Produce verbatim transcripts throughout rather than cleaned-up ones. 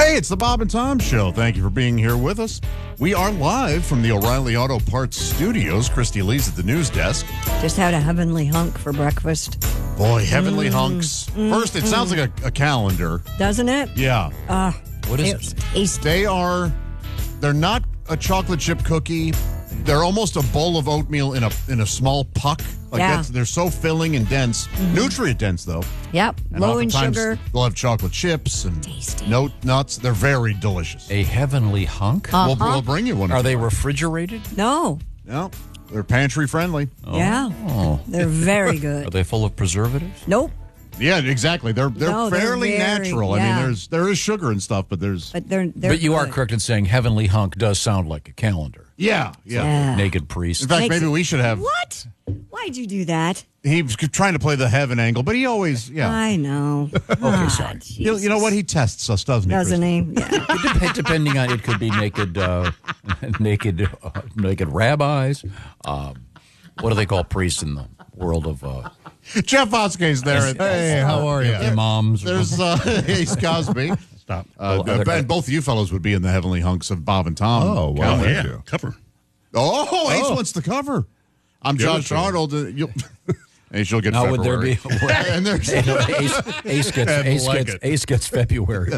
Hey, it's the Bob and Tom Show. Thank you for being here with us. We are live from the O'Reilly Auto Parts Studios. Christy Lee's at the news desk. Just had a heavenly hunk for breakfast. Boy, heavenly Mm, hunks. mm, First, it mm. sounds like a, a calendar. Doesn't it? Yeah. Uh, What is it's it? tasty. They are, they're not a chocolate chip cookie. They're almost a bowl of oatmeal in a in a small puck. Like Yeah. that's, they're so filling and dense. Nutrient dense, though. Yep. And Low in oftentimes sugar. They'll have chocolate chips and Tasty. note nuts. They're very delicious. A heavenly hunk? Uh, We'll, Uh-huh. we'll bring you one. Are if they you want. refrigerated? No. No, they're pantry friendly. Yeah. Oh. They're very Are good. they full of preservatives? Nope. Yeah, exactly. They're they're No, they're fairly very- natural. I mean, yeah. there's there is sugar and stuff, but there's But they're they're But you are good. correct in saying heavenly hunk does sound like a calendar. yeah, yeah. Yeah. Naked priest. In fact, Makes maybe it- we should have. What? Why'd you do that? He was trying to play the heaven angle, but he always yeah. I know. Okay, sorry. You know, you know what? He tests us, doesn't he? Doesn't Christy? he? Yeah. It dep- Depending on it, could be naked, uh, naked, uh, naked rabbis. Um, what do they call priests in the world of uh, Jeff Oskey's there. Hey, how are you, imams? There's uh, Ace Cosby. Stop. Uh, Well, other- and both of you fellows would be in the heavenly hunks of Bob and Tom. Oh, wow. calendar. Yeah. Cover. Oh, Ace Oh. wants the cover. I'm Give it Josh to him. Arnold. Uh, you'll, Ace, you'll get Now, February. would there be? and there's Ace, Ace gets And Ace like gets it. Ace gets February.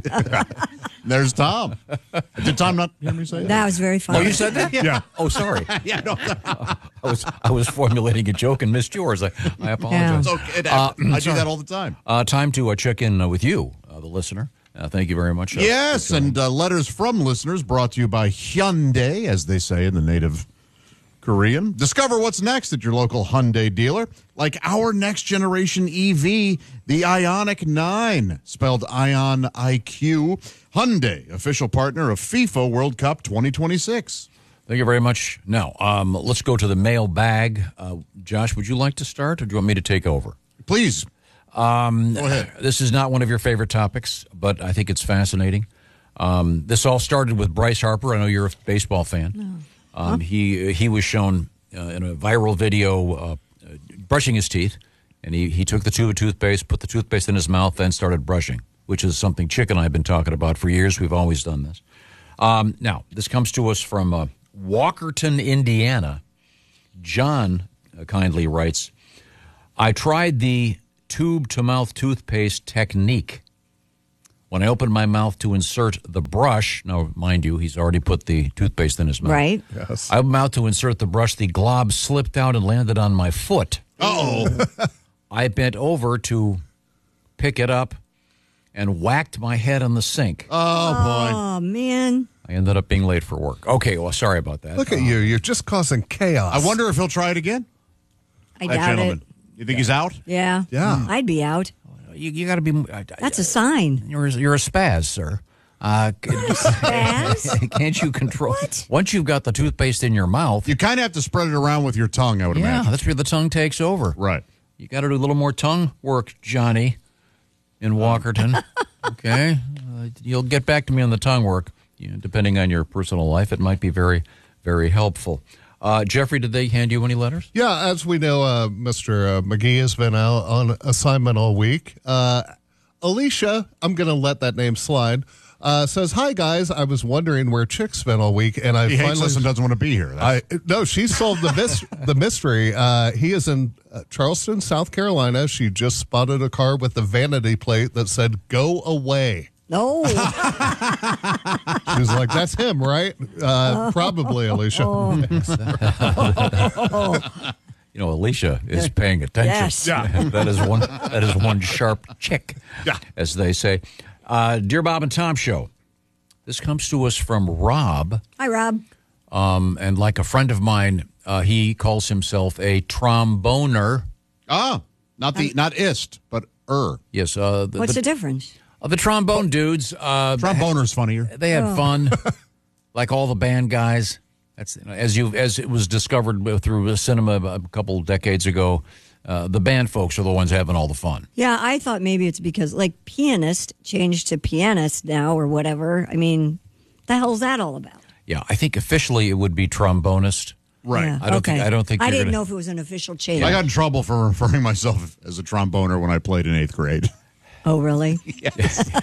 there's Tom. Did Tom not hear me say that? That was very funny. Oh, you said that? Yeah. Oh, sorry. Yeah, no, I was I was formulating a joke and missed yours. I, I apologize. it's okay. It Uh, happens. I do sorry. that all the time. Uh, time to uh, check in uh, with you, uh, the listener. Uh, thank you very much. Uh, Yes, and uh, letters from listeners brought to you by Hyundai, as they say in the native Korean. Discover what's next at your local Hyundai dealer, like our next generation E V, the Ioniq nine, spelled Ion I Q. Hyundai, official partner of FIFA World Cup twenty twenty-six. Thank you very much. Now, um, let's go to the mail bag. Uh, Josh, would you like to start, or do you want me to take over? Please. Um, Go ahead. This is not one of your favorite topics, but I think it's fascinating. Um, this all started with Bryce Harper. I know you're a baseball fan. Um, he he was shown uh, in a viral video uh, brushing his teeth, and he, he took the tube of toothpaste, put the toothpaste in his mouth, then started brushing, which is something Chick and I have been talking about for years. We've always done this. Um, now, this comes to us from uh, Walkerton, Indiana. John uh, kindly writes, I tried the tube-to-mouth toothpaste technique. When I opened my mouth to insert the brush, now, mind you, he's already put the toothpaste in his mouth. Right. Yes. I opened my mouth to insert the brush. The glob slipped out and landed on my foot. Uh-oh. I bent over to pick it up and whacked my head on the sink. Oh, boy. Oh man. I ended up being late for work. Okay, well, sorry about that. Look at you. You're just causing chaos. I wonder if he'll try it again. I That doubt gentleman. it. You think he's out? Yeah. Yeah. I'd be out. You, you got to be. I- I- That's a sign. You're you're a spaz, sir. Uh, Spaz? can't you control? What? Once you've got the toothpaste in your mouth, You kind of have to spread it around with your tongue, I would yeah, imagine. that's where the tongue takes over. Right. You got to do a little more tongue work, Johnny, in Walkerton. Okay, uh, you'll get back to me on the tongue work. You know, depending on your personal life, it might be very, very helpful. Uh, Jeffrey, did they hand you any letters? Yeah, as we know, uh, Mister Uh, McGee has been out on assignment all week. Uh, Alicia, I'm going to let that name slide, uh, says, hi, guys. I was wondering where Chick's been all week, and I He hates finally... us and doesn't want to be here. That's- I no, she solved the mis- the mystery. Uh, he is in uh, Charleston, South Carolina. She just spotted a car with the vanity plate that said "Go away." No. She was like, "That's him, right?" Uh, probably, Alicia. You know, Alicia is paying attention. Yes. Yeah. that is one. That is one sharp chick, Yeah. as they say. Uh, Dear Bob and Tom Show, this comes to us from Rob, Hi, Rob. um, and like a friend of mine, uh, he calls himself a tromboner. Ah, not the not ist, but er. Yes. Uh, the, What's the, the difference? uh, the trombone dudes. Uh, Tromboner's funnier. They had fun, like all the band guys. That's as you as it was discovered through cinema a couple decades ago. Uh, the band folks are the ones having all the fun. Yeah, I thought maybe it's because like pianist changed to pianist now or whatever. I mean, the hell's that all about? Yeah, I think officially it would be trombonist. Right. Yeah, I don't okay. think- I don't think I you're didn't gonna- know if it was an official change. I got in trouble for referring myself as a tromboner when I played in eighth grade. Oh, really?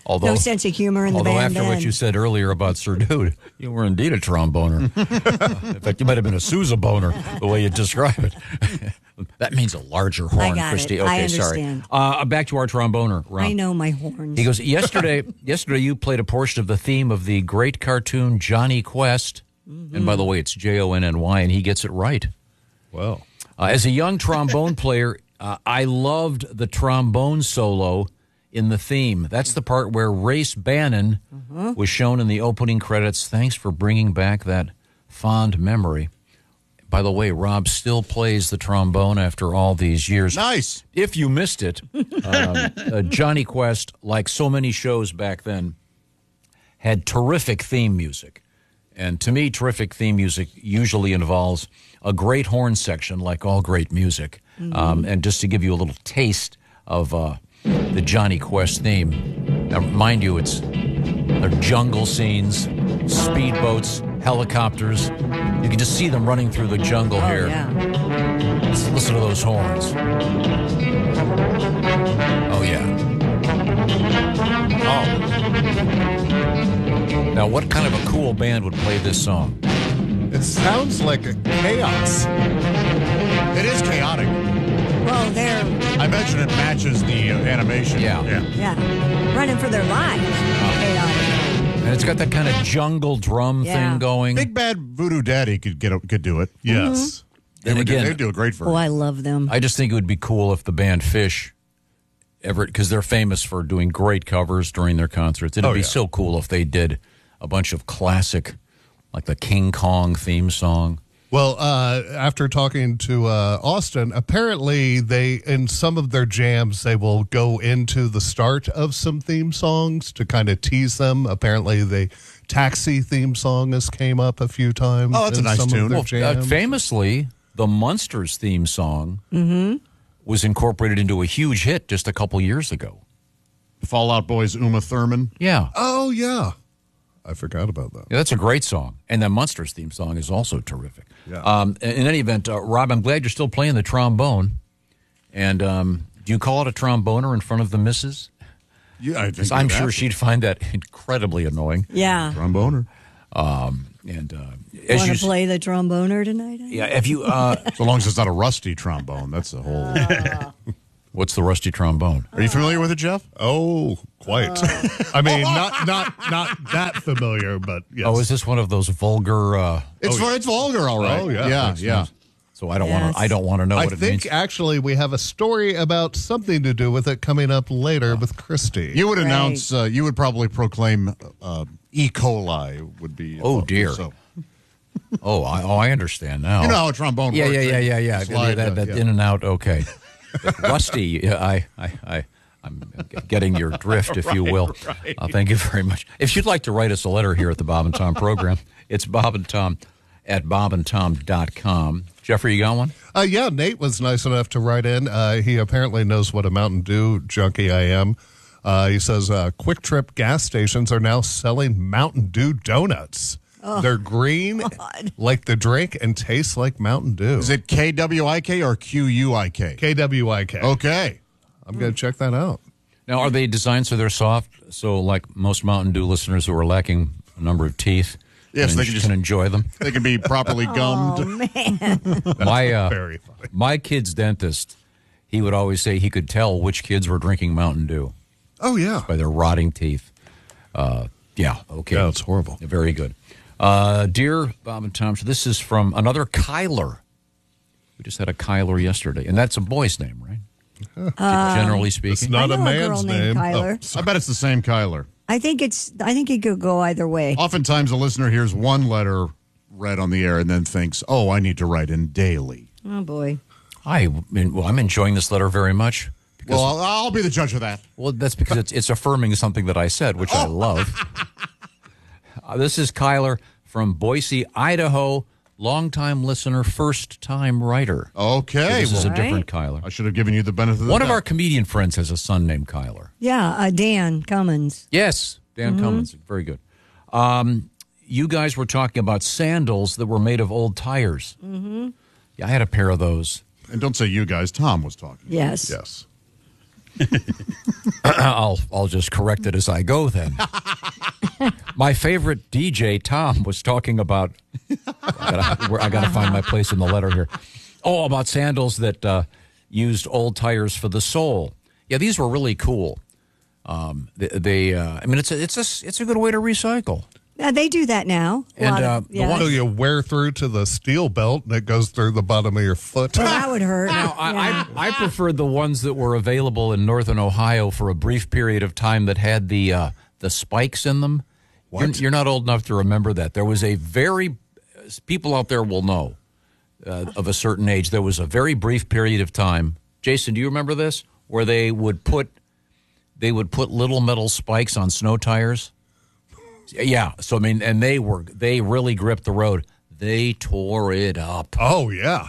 Although, no sense of humor in the although band. after then. what you said earlier about Sir Dude, you were indeed a tromboner. In fact, you might have been a Sousa boner, the way you describe it. That means a larger horn, I got Christy. it. Okay, I understand. sorry. Uh, back to our tromboner, Rob. I know my horns. He goes, yesterday, yesterday you played a portion of the theme of the great cartoon Johnny Quest. Mm-hmm. And by the way, it's J O N N Y, and he gets it right. Well, Uh, as a young trombone player, uh, I loved the trombone solo in the theme. That's the part where Race Bannon uh-huh. was shown in the opening credits. Thanks for bringing back that fond memory. By the way, Rob still plays the trombone after all these years. Nice. If you missed it, um, uh, Johnny Quest, like so many shows back then, had terrific theme music. And to me, terrific theme music usually involves a great horn section, like all great music. Mm-hmm. Um, and just to give you a little taste of uh, the Johnny Quest theme, now, mind you, it's there are jungle scenes, speedboats, helicopters. You can just see them running through the jungle oh, here. Yeah. Let's listen to those horns. Oh, yeah. Oh. Now, what kind of a cool band would play this song? it sounds like a chaos. It is chaotic. Well, they're I imagine it matches the uh, animation. Yeah. yeah. yeah running for their lives. Chaotic. And it's got that kind of jungle drum Yeah. thing going. Big Bad Voodoo Daddy could get a, could do it. Yes. They And would do, again- they'd do a great version. Oh, I love them. I just think it would be cool if the band Fish ever, because they're famous for doing great covers during their concerts. It'd Oh, be yeah. so cool if they did a bunch of classic, like the King Kong theme song. Well, uh, after talking to uh, Austin, apparently they, in some of their jams, they will go into the start of some theme songs to kind of tease them. Apparently, the Taxi theme song has came up a few times. Oh, that's a in nice some tune. Of their Well, uh, jams. famously, the Munsters theme song was incorporated into a huge hit just a couple years ago. Fallout Boy's Uma Thurman. Yeah. Oh, yeah. I forgot about that. Yeah, that's a great song. And the Munsters theme song is also terrific. Yeah. Um, in in any event, uh, Rob, I'm glad you're still playing the trombone. And um, do you call it a tromboner in front of the missus? Yeah, I think 'Cause I'm you'd sure have to. she'd find that incredibly annoying. Yeah. Tromboner. Um, and uh, as Want you to play the tromboner tonight? I yeah, have you? Uh, So long as it's not a rusty trombone. That's the whole. what's the rusty trombone? Are you familiar with it, Jeff? Oh, quite. I mean, not not not that familiar, but yes. Oh, is this one of those vulgar? Uh, It's Oh, it's vulgar, all right. Oh, yeah. yeah, Thanks, yeah. thanks. So I don't Yes. want to. I don't want to know I what it think means. actually we have a story about something to do with it coming up later with Christy. You would Right. announce. Uh, you would probably proclaim uh, E. coli would be. Oh, uh, dear. So, Oh, I, oh, I understand now. you know how a trombone Yeah, works. yeah, yeah, right? yeah, yeah. Slide, that uh, that yeah. in and out. Okay. But rusty. Yeah, I, I, I, I'm getting your drift, if you will. Uh, thank you very much. If you'd like to write us a letter here at the Bob and Tom program, it's Bob and Tom at bob and tom dot com. Jeffrey, you got one? Uh, yeah, Nate was nice enough to write in. Uh, he apparently knows what a Mountain Dew junkie I am. Uh, he says uh, Quick Trip gas stations are now selling Mountain Dew donuts. They're green, like the drink, and taste like Mountain Dew. Is it K W I K or Q U I K? K W I K? Okay. I'm going to check that out. Now, are they designed so they're soft? So, like most Mountain Dew listeners who are lacking a number of teeth, Yes, can, they can just- can enjoy them. They can be properly gummed. Oh, man. my uh, Very funny. my kid's dentist, he would always say he could tell which kids were drinking Mountain Dew Oh, yeah. by their rotting teeth. Uh, yeah, okay. Yeah, it's horrible. Very good. Uh, dear Bob and Tom, so this is from another Kyler. We just had a Kyler yesterday, and that's a boy's name, right? Generally speaking. It's not I a know man's girl named name. Kyler. I bet it's the same Kyler. I think it's. I think it could go either way. Oftentimes, a listener hears one letter read on the air and then thinks, "Oh, I need to write in daily." Oh boy. I mean, well, I'm enjoying this letter very much. Because, Well, I'll, I'll be the judge of that. well, that's because it's it's affirming something that I said, which I love. Uh, this is Kyler from Boise, Idaho. Longtime listener, first time writer. Okay. This is a well, different Right. Kyler. I should have given you the benefit of the One of doubt. our comedian friends has a son named Kyler. Yeah, uh, Dan Cummins. Yes, Dan Cummins. Very good. Um, you guys were talking about sandals that were made of old tires. Mm-hmm. Yeah, I had a pair of those. And don't say you guys. Tom was talking. Yes. Yes. I'll I'll just correct it as I go then. My favorite D J, Tom, was talking about. I gotta, I gotta find my place in the letter here. Oh, about sandals that uh, used old tires for the sole. Yeah, these were really cool. Um, they, they uh, I mean, it's a, it's a, it's a good way to recycle. Uh, they do that now. A And, lot uh, of, the yeah. one- So you wear through to the steel belt and it goes through the bottom of your foot. Well, that would hurt. Now, I, Yeah. I, I preferred the ones that were available in northern Ohio for a brief period of time that had the uh, the spikes in them. You're, you're not old enough to remember that. There was a very, people out there will know, uh, of a certain age, there was a very brief period of time. Jason, do you remember this? Where they would put, they would put little metal spikes on snow tires. Yeah, so I mean, and they were, they really gripped the road. They tore it up. Oh, yeah.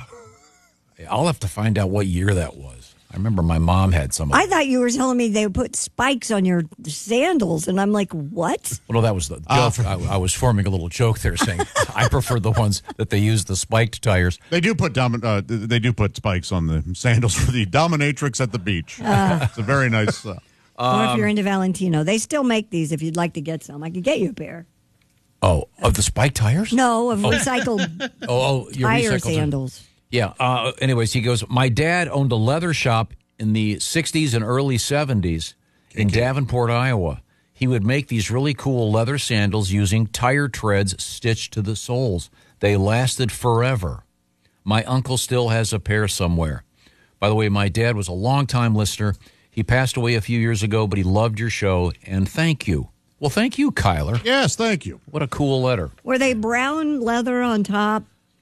I'll have to find out what year that was. I remember my mom had some of I them. thought you were telling me they would put spikes on your sandals, and I'm like, what? Well, no, that was the joke. Uh, for- I, I was forming a little joke there, saying I prefer the ones that they use the spiked tires. They do put domin- uh, they do put spikes on the sandals for the dominatrix at the beach. it's a very nice. Uh, or if you're into Valentino, they still make these. If you'd like to get some, I could get you a pair. Oh, of the spiked tires? No, of recycled Oh, oh your tire recycles are- sandals. Yeah. Uh, anyways, he goes, my dad owned a leather shop in the sixties and early seventies in Davenport, Iowa. He would make these really cool leather sandals using tire treads stitched to the soles. They lasted forever. My uncle still has a pair somewhere. By the way, my dad was a longtime listener. He passed away a few years ago, but he loved your show, and thank you. Well, thank you, Kyler. yes, thank you. What a cool letter. Were they brown leather on top?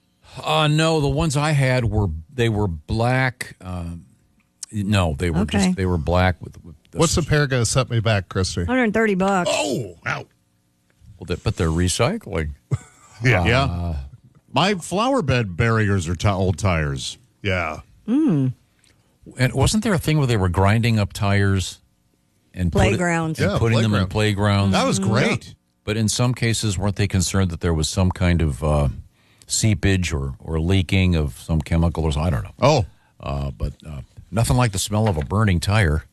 Uh, no, the ones I had were, they were black. Um, no, they were Okay. just, they were black with, with the What's the pair going to set me back, Christy? one hundred thirty bucks. Oh, wow. Well, they, but they're recycling. Yeah. Yeah. My flower bed barriers are t- old tires. Yeah. And wasn't there a thing where they were grinding up tires and put it- Playgrounds. and Yeah, putting them in playground. playgrounds? That was great. But in some cases, weren't they concerned that there was some kind of uh, seepage or, or leaking of some chemical or something? I don't know. Oh, Uh, but uh, nothing like the smell of a burning tire.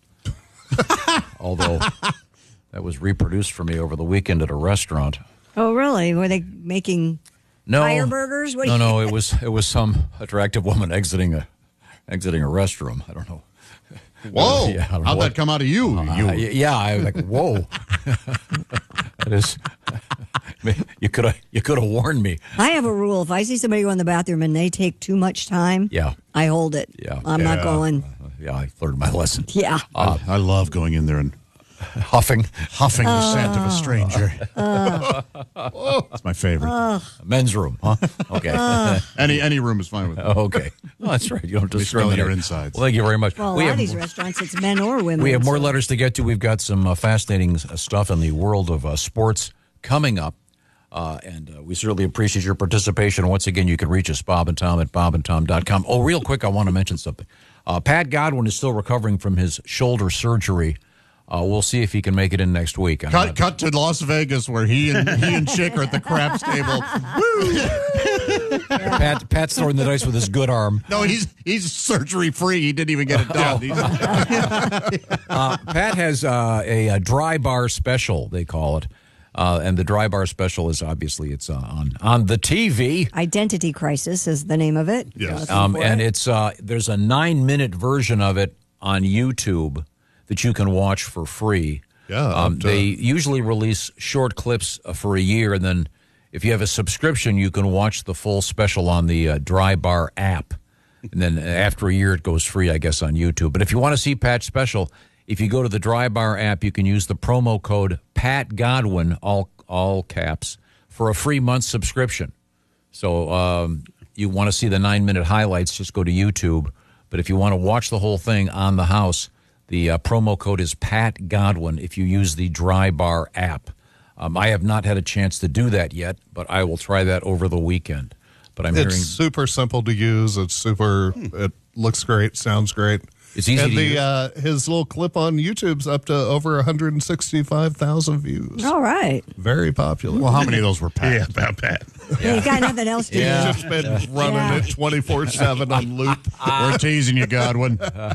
Although that was reproduced for me over the weekend at a restaurant. Oh, really? Were they making No, fire burgers? What do no, you- no. It was it was some attractive woman exiting a exiting a restroom. I don't know. whoa. Yeah, I don't know How'd what- that come out of you? you Uh, y- yeah, I was like, whoa. That is. You could have you could have warned me. I have a rule. If I see somebody go in the bathroom and they take too much time, Yeah, I hold it. Yeah. I'm not Yeah. going. Uh, yeah. I learned my lesson. Yeah. I, I love going in there and Huffing, huffing the scent Oh. of a stranger. That's my favorite. men's room, huh? Okay, any any room is fine with me. okay. Oh, that's right. You don't me smell discriminate. your insides. Well, thank you very much. Well, a we lot have of these restaurants, it's men or women. we have more so- letters to get to. We've got some uh, fascinating uh, stuff in the world of uh, sports coming up. Uh, and uh, we certainly appreciate your participation. Once again, you can reach us, Bob and Tom at bob and tom dot com. Oh, real quick, I want to mention something. Uh, Pat Godwin is still recovering from his shoulder surgery. Uh, we'll see if he can make it in next week. I'm Cut not- cut to Las Vegas where he and he and Chick are at the craps table. Pat, Pat's throwing the dice with his good arm. No, he's he's surgery free. He didn't even get it done. He's- Uh, Pat has uh, a, a dry bar special, they call it. Uh, and the dry bar special is obviously it's uh, on on the T V. Identity Crisis is the name of it. Yes. Looking Um, for and it. it's uh, there's a nine minute version of it on YouTube that you can watch for free. Yeah, um, up to- they usually release short clips uh, for a year, and then if you have a subscription, you can watch the full special on the uh, Dry Bar app. And then after a year, it goes free, I guess, on YouTube. But if you want to see Pat's special, if you go to the Dry Bar app, you can use the promo code Pat Godwin, all all caps, for a free month subscription. So um, you want to see the nine minute highlights, just go to YouTube. But if you want to watch the whole thing on the house, the uh, promo code is Pat Godwin if you use the Dry Bar app. Um, I have not had a chance to do that yet, but I will try that over the weekend. But I'm It's hearing super simple to use. It's super. It looks great. Sounds great. It's easy and to the use. Uh, his little clip on YouTube's up to over one hundred sixty-five thousand views. All right. Very popular. well, how many of those were Pat? Yeah, about that. Yeah. You got nothing else to Yeah. do. He's just been running Yeah. it twenty-four seven on loop. We're teasing you, Godwin.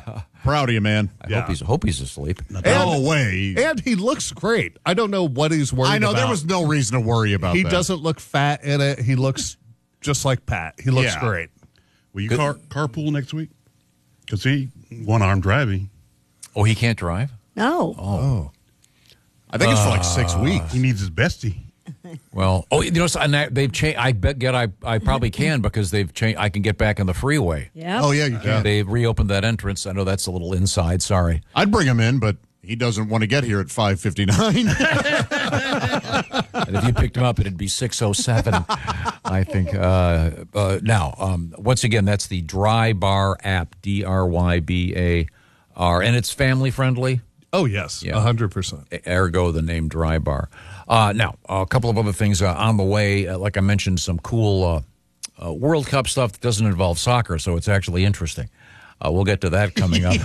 Proud of you, man. I Yeah. hope he's hope he's asleep. No way. And he looks great. I don't know what he's worried I know about. there was no reason to worry about He that. doesn't look fat in it. He looks just like Pat. He looks Yeah. great. Will you car, carpool next week? Because he one-arm driving. Oh, he can't drive? No. I think it's for like six weeks. He needs his bestie. Well, oh, you know, so, and that- they've changed. I bet get I I probably can because they've changed. I can get back on the freeway. Yeah. Oh, yeah, you can. They reopened that entrance. I know that's a little inside. Sorry. I'd bring him in, but he doesn't want to get here at five fifty-nine. And if you picked him up, it'd be six oh seven, I think. Uh, uh, now, um, once again, that's the Dry Bar app, D R Y B A R, and it's family friendly. Oh, yes, Yeah. one hundred percent. Ergo, the name Dry Bar. Uh, now, a couple of other things uh, on the way. Uh, like I mentioned, some cool uh, uh, World Cup stuff that doesn't involve soccer, so it's actually interesting. Uh, we'll get to that coming up.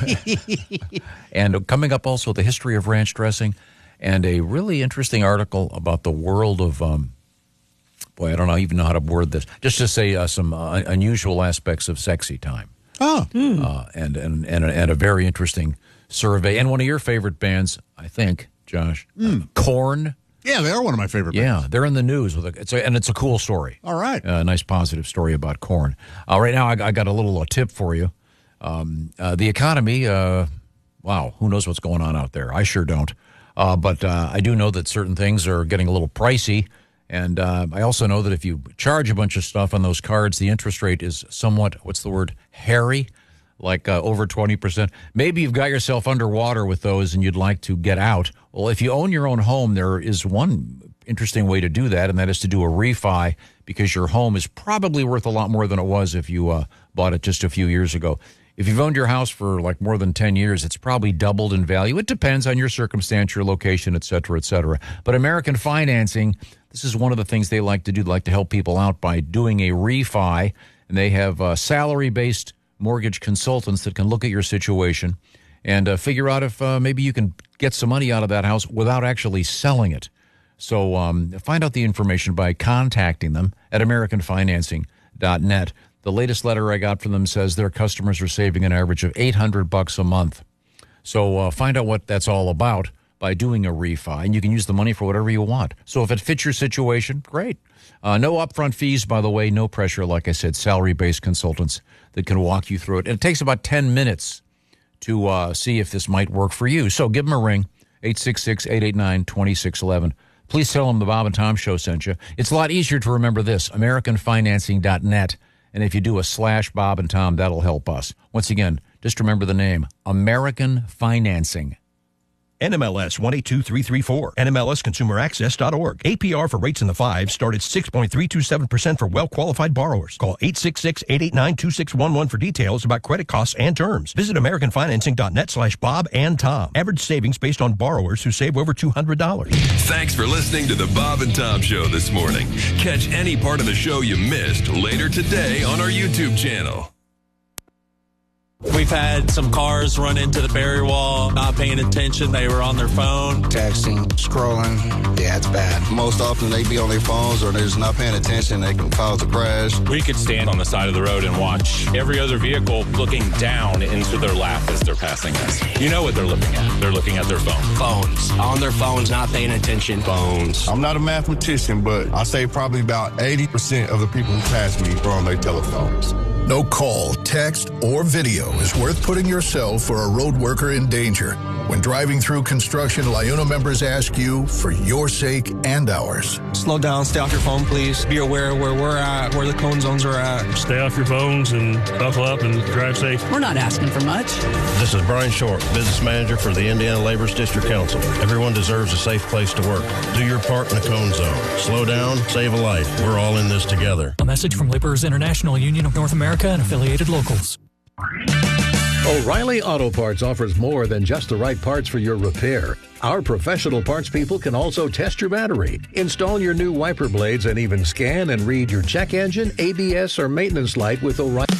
And coming up also, the history of ranch dressing and a really interesting article about the world of, um, boy, I don't know, even know how to word this. Just to say uh, some uh, unusual aspects of sexy time. Oh. Uh, and, and, and, a, and a very interesting survey. And one of your favorite bands, I think, Josh, uh, Korn. Yeah, they are one of my favorite Yeah, bands. they're in the news with a, it's a, and it's a cool story. All right. A nice positive story about corn. Uh, right now, I, I got a little uh, tip for you. Um, uh, the economy, uh, wow, who knows what's going on out there? I sure don't. Uh, but uh, I do know that certain things are getting a little pricey. And uh, I also know that if you charge a bunch of stuff on those cards, the interest rate is somewhat, what's the word, hairy, like uh, over twenty percent. Maybe you've got yourself underwater with those and you'd like to get out. Well, if you own your own home, there is one interesting way to do that, and that is to do a refi, because your home is probably worth a lot more than it was if you uh, bought it just a few years ago. If you've owned your house for like more than ten years, it's probably doubled in value. It depends on your circumstance, your location, et cetera, et cetera. But American Financing, this is one of the things they like to do. They like to help people out by doing a refi, and they have uh, salary-based mortgage consultants that can look at your situation and uh, figure out if uh, maybe you can get some money out of that house without actually selling it. So um, find out the information by contacting them at American Financing dot net. The latest letter I got from them says their customers are saving an average of eight hundred bucks a month. So uh, find out what that's all about by doing a refi, and you can use the money for whatever you want. So if it fits your situation, great. Uh, no upfront fees, by the way, no pressure. Like I said, salary-based consultants that can walk you through it. And it takes about ten minutes to uh, see if this might work for you. So give them a ring, eight six six, eight eight nine, two six one one. Please tell them the Bob and Tom Show sent you. It's a lot easier to remember this, American Financing dot net. And if you do a slash Bob and Tom, that'll help us. Once again, just remember the name, American Financing. N M L S one eight two three three four, N M L S consumer access dot org. A P R for rates in the fives start at six point three two seven percent for well-qualified borrowers. Call eight six six, eight eight nine, two six one one for details about credit costs and terms. Visit American Financing dot net slash Bob and Tom. Average savings based on borrowers who save over two hundred dollars. Thanks for listening to the Bob and Tom Show this morning. Catch any part of the show you missed later today on our YouTube channel. We've had some cars run into the barrier wall, not paying attention. They were on their phone. Texting, scrolling. Yeah, it's bad. Most often they be on their phones or they're just not paying attention. They can cause a crash. We could stand on the side of the road and watch every other vehicle looking down into their lap as they're passing us. You know what they're looking at. They're looking at their phone. Phones. On their phones, not paying attention. Phones. I'm not a mathematician, but I say probably about eighty percent of the people who pass me are on their telephones. No call, text, or video is worth putting yourself or a road worker in danger. When driving through construction, LIUNA members ask you for your sake and ours. Slow down, stay off your phone, please. Be aware where we're at, where the cone zones are at. Stay off your phones and buckle up and drive safe. We're not asking for much. This is Brian Short, business manager for the Indiana Laborers District Council. Everyone deserves a safe place to work. Do your part in the cone zone. Slow down, save a life. We're all in this together. A message from Laborers International Union of North America and affiliated locals. O'Reilly Auto Parts offers more than just the right parts for your repair. Our professional parts people can also test your battery, install your new wiper blades, and even scan and read your check engine, A B S, or maintenance light with O'Reilly.